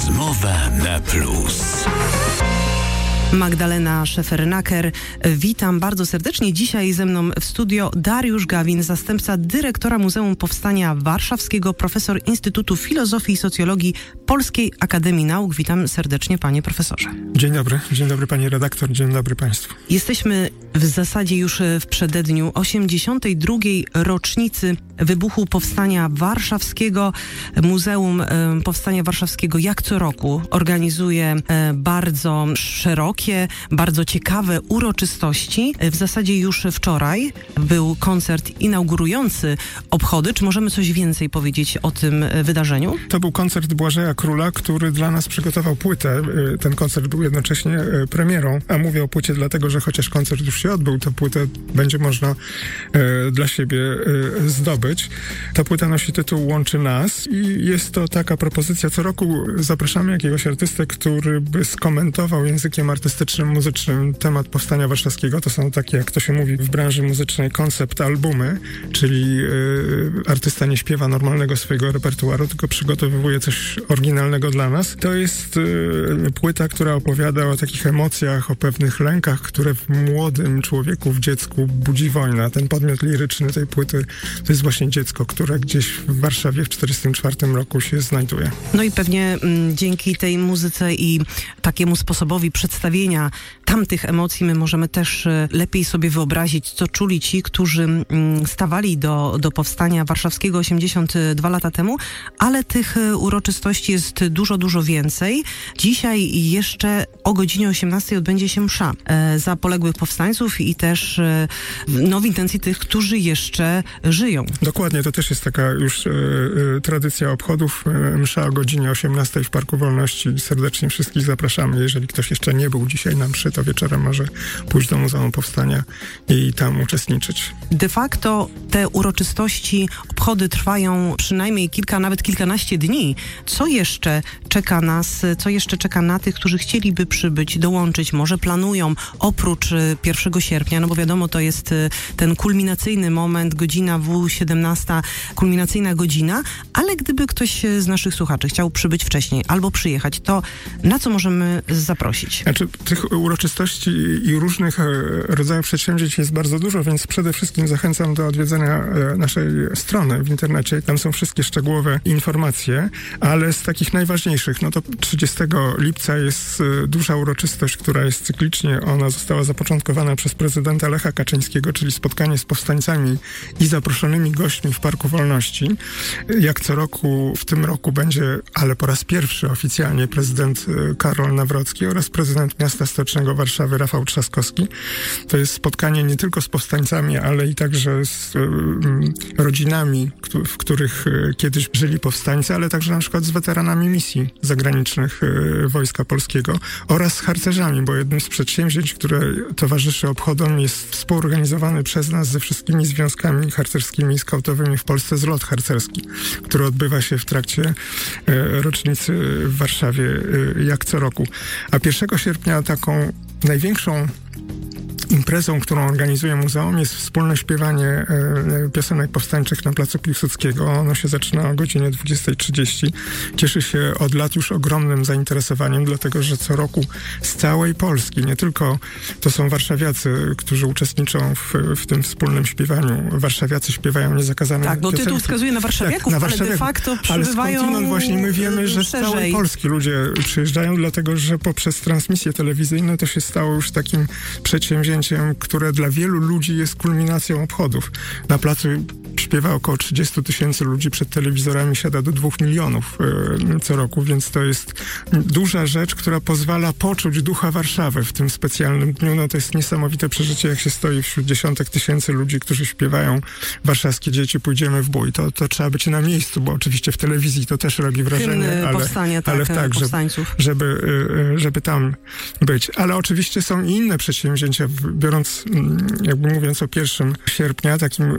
Rozmowa na plus. Magdalena Szefernaker, witam bardzo serdecznie. Dzisiaj ze mną w studio Dariusz Gawin, zastępca dyrektora Muzeum Powstania Warszawskiego, profesor Instytutu Filozofii i Socjologii Polskiej Akademii Nauk. Witam serdecznie, panie profesorze. Dzień dobry pani redaktor, dzień dobry państwu. Jesteśmy w zasadzie już w przededniu 82. rocznicy wybuchu Powstania Warszawskiego. Muzeum Powstania Warszawskiego jak co roku organizuje bardzo szerokie, bardzo ciekawe uroczystości. W zasadzie już wczoraj był koncert inaugurujący obchody. Czy możemy coś więcej powiedzieć o tym wydarzeniu? To był koncert Błażeja Króla, który dla nas przygotował płytę. Ten koncert był jednocześnie premierą, a mówię o płycie dlatego, że chociaż koncert już się odbył, to płytę będzie można dla siebie zdobyć. Ta płyta nosi tytuł Łączy nas i jest to taka propozycja. Co roku zapraszamy jakiegoś artystę, który by skomentował językiem artystycznym, muzycznym temat Powstania Warszawskiego. To są takie, jak to się mówi w branży muzycznej, koncept albumy, czyli artysta nie śpiewa normalnego swojego repertuaru, tylko przygotowuje coś oryginalnego dla nas. To jest płyta, która opowiada o takich emocjach, o pewnych lękach, które w młodym człowieku, w dziecku budzi wojna. Ten podmiot liryczny tej płyty to jest właśnie dziecko, które gdzieś w Warszawie w 1944 roku się znajduje. No i pewnie dzięki tej muzyce i takiemu sposobowi przedstawienia tamtych emocji my możemy też lepiej sobie wyobrazić, co czuli ci, którzy stawali do Powstania Warszawskiego 82 lata temu, ale tych uroczystości jest dużo więcej. Dzisiaj jeszcze o godzinie 18 odbędzie się msza za poległych powstańców i też w intencji tych, którzy jeszcze żyją. Dokładnie, to też jest taka już tradycja obchodów. Msza o godzinie 18 w Parku Wolności. Serdecznie wszystkich zapraszamy. Jeżeli ktoś jeszcze nie był dzisiaj na mszy, to wieczorem może pójść do Muzeum Powstania i tam uczestniczyć. De facto te uroczystości, obchody trwają przynajmniej kilka, nawet kilkanaście dni. Co jeszcze czeka nas, co jeszcze czeka na tych, którzy chcieliby przybyć, dołączyć, może planują oprócz 1 sierpnia, no bo wiadomo, to jest ten kulminacyjny moment, godzina W17, kulminacyjna godzina, ale gdyby ktoś z naszych słuchaczy chciał przybyć wcześniej albo przyjechać, to na co możemy zaprosić? Znaczy, tych uroczystości i różnych rodzajów przedsięwzięć jest bardzo dużo, więc przede wszystkim zachęcam do odwiedzenia naszej strony w internecie. Tam są wszystkie szczegółowe informacje, ale z takich najważniejszych, no to 30 lipca jest duża uroczystość, która jest cyklicznie. Ona została zapoczątkowana przez prezydenta Lecha Kaczyńskiego, czyli spotkanie z powstańcami i zaproszonymi gośćmi w Parku Wolności. Jak co roku, w tym roku będzie, ale po raz pierwszy oficjalnie prezydent Karol Nawrocki oraz prezydent miasta stołecznego Warszawy Rafał Trzaskowski. To jest spotkanie nie tylko z powstańcami, ale i także z rodzinami, w których kiedyś żyli powstańcy, ale także na przykład z weteranami misji zagranicznych Wojska Polskiego oraz z harcerzami, bo jednym z przedsięwzięć, które towarzyszy obchodom, jest współorganizowany przez nas ze wszystkimi związkami harcerskimi i skautowymi w Polsce zlot harcerski, który odbywa się w trakcie rocznicy w Warszawie jak co roku. A 1 sierpnia taką największą imprezą, którą organizuje muzeum, jest wspólne śpiewanie piosenek powstańczych na Placu Piłsudskiego. Ono się zaczyna o godzinie 20:30. Cieszy się od lat już ogromnym zainteresowaniem, dlatego że co roku z całej Polski, nie tylko to są warszawiacy, którzy uczestniczą w tym wspólnym śpiewaniu. Warszawiacy śpiewają niezakazane Tak, bo piosenki. tytuł wskazuje na warszawiaków, tak, ale de facto przybywają. Ale skądinąd właśnie my wiemy, że z całej Polski ludzie przyjeżdżają, dlatego że poprzez transmisje telewizyjne to się stało już takim przedsięwzięciem, które dla wielu ludzi jest kulminacją obchodów. Na placu śpiewa około 30 000 ludzi, przed telewizorami siada do 2 milionów co roku, więc to jest duża rzecz, która pozwala poczuć ducha Warszawy w tym specjalnym dniu. No to jest niesamowite przeżycie, jak się stoi wśród dziesiątek tysięcy ludzi, którzy śpiewają Warszawskie dzieci, pójdziemy w bój. To trzeba być na miejscu, bo oczywiście w telewizji to też robi wrażenie, ale tak, żeby tam być. Ale oczywiście są i inne przedsięwzięcia, biorąc, jakby mówiąc o 1 sierpnia, takim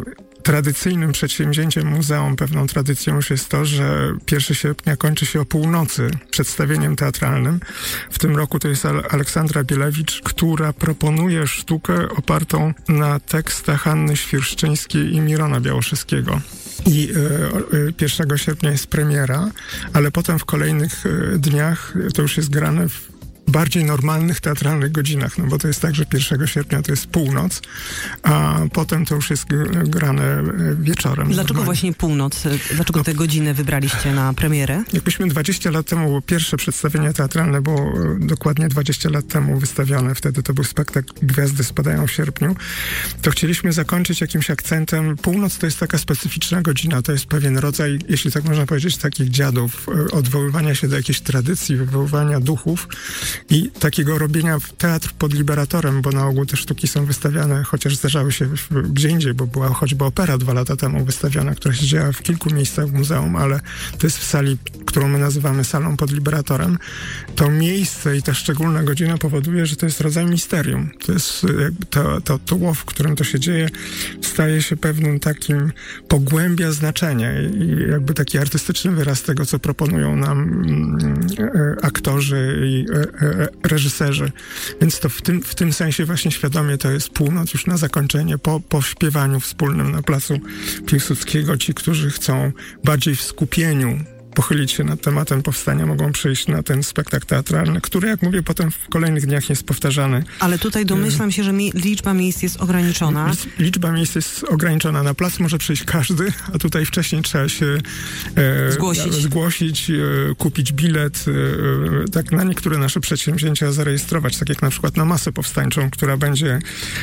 tradycyjnym przedsięwzięciem muzeum, pewną tradycją już jest to, że 1 sierpnia kończy się o północy przedstawieniem teatralnym. W tym roku to jest Aleksandra Bielewicz, która proponuje sztukę opartą na tekstach Anny Świerszczyńskiej i Mirona Białoszewskiego. I 1 sierpnia jest premiera, ale potem w kolejnych dniach to już jest grane w bardziej normalnych teatralnych godzinach, no bo to jest tak, że 1 sierpnia to jest północ, a potem to już jest grane wieczorem. Dlaczego właśnie północ? Dlaczego te godziny wybraliście na premierę? Jakbyśmy 20 lat temu, było pierwsze przedstawienie teatralne, było dokładnie 20 lat temu wystawione, wtedy to był spektakl Gwiazdy spadają w sierpniu, to chcieliśmy zakończyć jakimś akcentem. Północ to jest taka specyficzna godzina, to jest pewien rodzaj, jeśli tak można powiedzieć, takich dziadów, odwoływania się do jakiejś tradycji, wywoływania duchów i takiego robienia teatr pod liberatorem, bo na ogół te sztuki są wystawiane, chociaż zdarzały się gdzie indziej, bo była choćby opera 2 lata temu wystawiona, która się działa w kilku miejscach w muzeum, ale to jest w sali, którą my nazywamy salą pod liberatorem. To miejsce i ta szczególna godzina powoduje, że to jest rodzaj misterium. To jest to tło, w którym to się dzieje, staje się pewnym takim, pogłębia znaczenie i jakby taki artystyczny wyraz tego, co proponują nam aktorzy i reżyserzy. Więc to w tym sensie właśnie świadomie to jest północ już na zakończenie, po śpiewaniu wspólnym na placu Piłsudskiego. Ci, którzy chcą bardziej w skupieniu pochylić się nad tematem powstania, mogą przyjść na ten spektakl teatralny, który, jak mówię, potem w kolejnych dniach jest powtarzany. Ale tutaj domyślam się, że liczba miejsc jest ograniczona. Liczba miejsc jest ograniczona. Na plac może przyjść każdy, a tutaj wcześniej trzeba się zgłosić, kupić bilet, tak na niektóre nasze przedsięwzięcia zarejestrować, tak jak na przykład na Masę Powstańczą, która będzie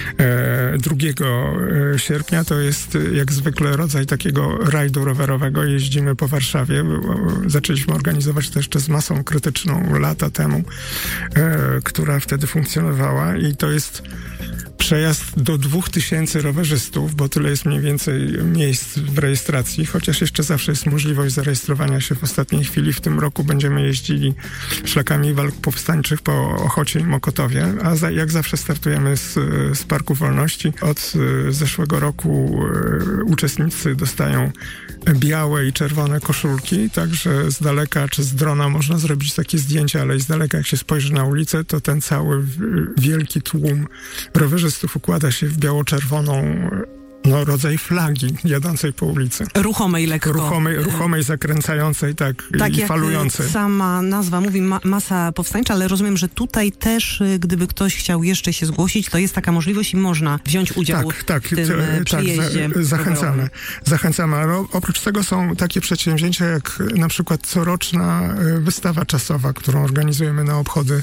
2 sierpnia. To jest jak zwykle rodzaj takiego rajdu rowerowego. Jeździmy po Warszawie. Zaczęliśmy organizować to jeszcze z Masą Krytyczną lata temu, która wtedy funkcjonowała i to jest przejazd do 2000 rowerzystów, bo tyle jest mniej więcej miejsc w rejestracji, chociaż jeszcze zawsze jest możliwość zarejestrowania się w ostatniej chwili. W tym roku będziemy jeździli szlakami walk powstańczych po Ochocie i Mokotowie, a jak zawsze startujemy z Parku Wolności. Od zeszłego roku uczestnicy dostają białe i czerwone koszulki, także z daleka czy z drona można zrobić takie zdjęcia, ale i z daleka jak się spojrzy na ulicę, to ten cały wielki tłum rowerzystów układa się w biało-czerwoną rodzaj flagi jadącej po ulicy. Ruchomej lekko. Ruchomej, zakręcającej, tak i falującej. Jak sama nazwa mówi, Masa Powstańcza, ale rozumiem, że tutaj też, gdyby ktoś chciał jeszcze się zgłosić, to jest taka możliwość i można wziąć udział w tym przyjeździe. Zachęcamy, ale oprócz tego są takie przedsięwzięcia, jak na przykład coroczna wystawa czasowa, którą organizujemy na obchody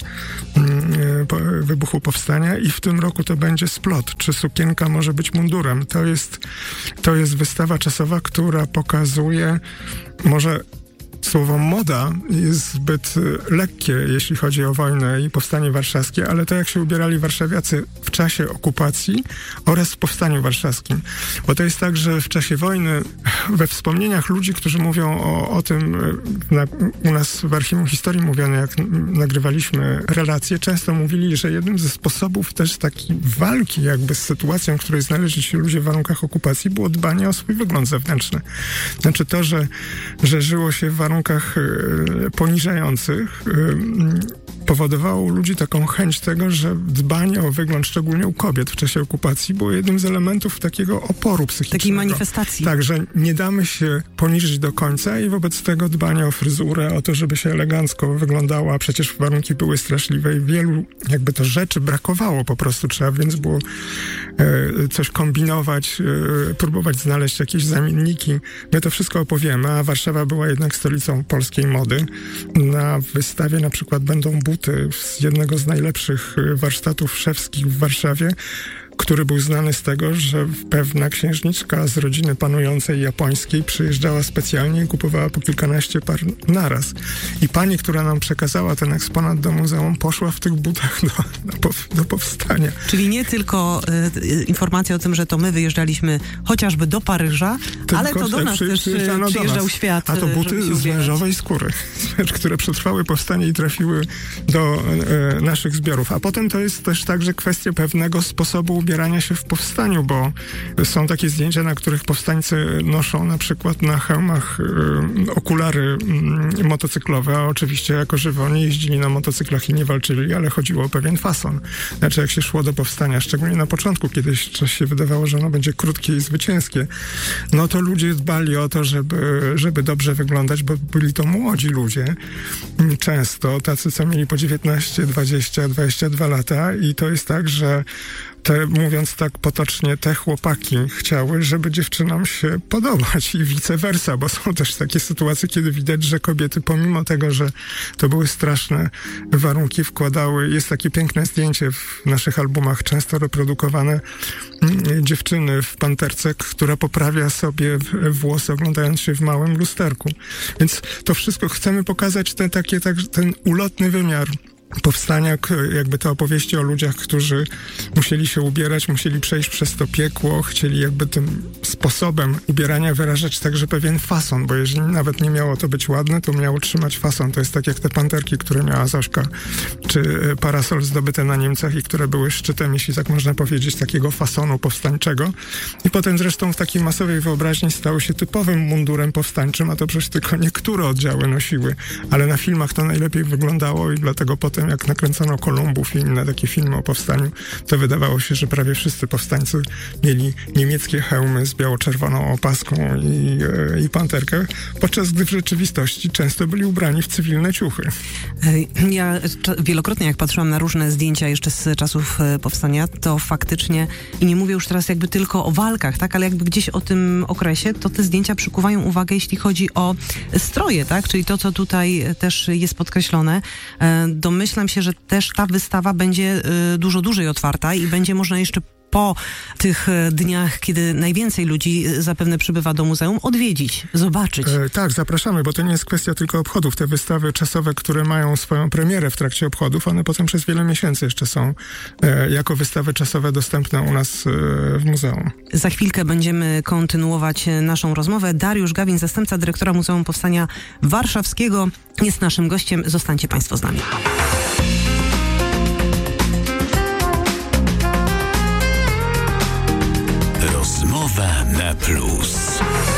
wybuchu powstania i w tym roku to będzie splot, czy sukienka może być mundurem. To jest wystawa czasowa, która pokazuje, może słowo moda jest zbyt lekkie, jeśli chodzi o wojnę i powstanie warszawskie, ale to jak się ubierali warszawiacy w czasie okupacji oraz w powstaniu warszawskim. Bo to jest tak, że w czasie wojny we wspomnieniach ludzi, którzy mówią o tym, u nas w Archiwum Historii mówiono, jak nagrywaliśmy relacje, często mówili, że jednym ze sposobów też takiej walki jakby z sytuacją, w której znaleźli się ludzie w warunkach okupacji, było dbanie o swój wygląd zewnętrzny. Znaczy to, że żyło się w warunkach poniżających, powodowało u ludzi taką chęć tego, że dbanie o wygląd, szczególnie u kobiet w czasie okupacji, było jednym z elementów takiego oporu psychicznego. Takiej manifestacji. Tak, że nie damy się poniżyć do końca i wobec tego dbanie o fryzurę, o to, żeby się elegancko wyglądało, a przecież warunki były straszliwe i wielu jakby to rzeczy brakowało po prostu, trzeba więc było coś kombinować, próbować znaleźć jakieś zamienniki. My to wszystko opowiemy, a Warszawa była jednak stolicą polskiej mody. Na wystawie na przykład będą buty z jednego z najlepszych warsztatów szewskich w Warszawie, który był znany z tego, że pewna księżniczka z rodziny panującej japońskiej przyjeżdżała specjalnie i kupowała po kilkanaście par naraz. I pani, która nam przekazała ten eksponat do muzeum, poszła w tych butach do powstania. Czyli nie tylko informacja o tym, że to my wyjeżdżaliśmy chociażby do Paryża, ale to do nas też przyjeżdżał świat. A to buty z wężowej skóry, które przetrwały powstanie i trafiły do naszych zbiorów. A potem to jest też także kwestia pewnego sposobu ubierania ubierania się w powstaniu, bo są takie zdjęcia, na których powstańcy noszą na przykład na hełmach okulary motocyklowe, a oczywiście jako żywo oni jeździli na motocyklach i nie walczyli, ale chodziło o pewien fason. Znaczy jak się szło do powstania, szczególnie na początku, kiedy się wydawało, że ono będzie krótkie i zwycięskie, no to ludzie dbali o to, żeby dobrze wyglądać, bo byli to młodzi ludzie, często tacy, co mieli po 19, 20, 22 lata i to jest tak, że mówiąc tak potocznie, te chłopaki chciały, żeby dziewczynom się podobać i vice versa, bo są też takie sytuacje, kiedy widać, że kobiety pomimo tego, że to były straszne warunki, wkładały, jest takie piękne zdjęcie w naszych albumach, często reprodukowane, dziewczyny w panterce, która poprawia sobie włosy, oglądając się w małym lusterku. Więc to wszystko chcemy pokazać ten ulotny wymiar powstania, jakby te opowieści o ludziach, którzy musieli się ubierać, musieli przejść przez to piekło, chcieli jakby tym sposobem ubierania wyrażać także pewien fason, bo jeżeli nawet nie miało to być ładne, to miało trzymać fason. To jest tak jak te panterki, które miała Zośka, czy parasol zdobyte na Niemcach i które były szczytem, jeśli tak można powiedzieć, takiego fasonu powstańczego. I potem zresztą w takiej masowej wyobraźni stały się typowym mundurem powstańczym, a to przecież tylko niektóre oddziały nosiły, ale na filmach to najlepiej wyglądało i dlatego potem jak nakręcono Kolumbów i inne takie filmy o powstaniu, to wydawało się, że prawie wszyscy powstańcy mieli niemieckie hełmy z biało-czerwoną opaską i panterkę, podczas gdy w rzeczywistości często byli ubrani w cywilne ciuchy. Ja wielokrotnie, jak patrzyłam na różne zdjęcia jeszcze z czasów powstania, to faktycznie, i nie mówię już teraz jakby tylko o walkach, tak, ale jakby gdzieś o tym okresie, to te zdjęcia przykuwają uwagę, jeśli chodzi o stroje, tak, czyli to, co tutaj też jest podkreślone. Domyślam się, że też ta wystawa będzie dużo dłużej otwarta i będzie można jeszcze po tych dniach, kiedy najwięcej ludzi zapewne przybywa do muzeum, odwiedzić, zobaczyć. Tak, zapraszamy, bo to nie jest kwestia tylko obchodów. Te wystawy czasowe, które mają swoją premierę w trakcie obchodów, one potem przez wiele miesięcy jeszcze są jako wystawy czasowe dostępne u nas w muzeum. Za chwilkę będziemy kontynuować naszą rozmowę. Dariusz Gawin, zastępca dyrektora Muzeum Powstania Warszawskiego, jest naszym gościem. Zostańcie Państwo z nami. Rozmowa na plus.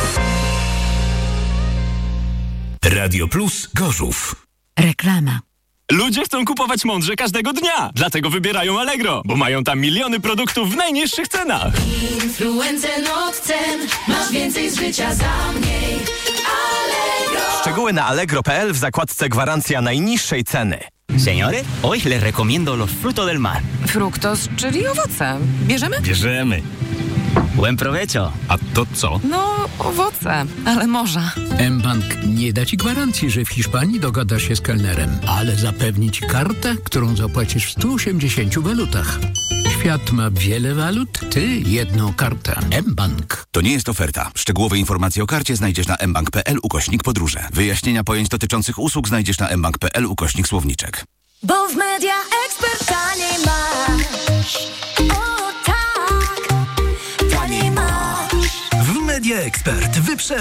Radio Plus Gorzów. Reklama. Ludzie chcą kupować mądrze każdego dnia, dlatego wybierają Allegro, bo mają tam miliony produktów w najniższych cenach. Influencer od cen, masz więcej z życia za mniej. Allegro. Szczegóły na allegro.pl w zakładce gwarancja najniższej ceny. Señores, hoy les recomiendo los frutos del mar. Fruktos, czyli owoce. Bierzemy? Bierzemy. Buen provecho. A to co? No, owoce, ale morza. mBank nie da ci gwarancji, że w Hiszpanii dogada się z kelnerem, ale zapewni ci kartę, którą zapłacisz w 180 walutach. Świat ma wiele walut, ty jedną kartę. mBank. To nie jest oferta. Szczegółowe informacje o karcie znajdziesz na mbank.pl/podróże. Wyjaśnienia pojęć dotyczących usług znajdziesz na mbank.pl/słowniczek. Bo w Media Expert taniej masz. O tak, taniej masz. W Media Expert wyprzedaż.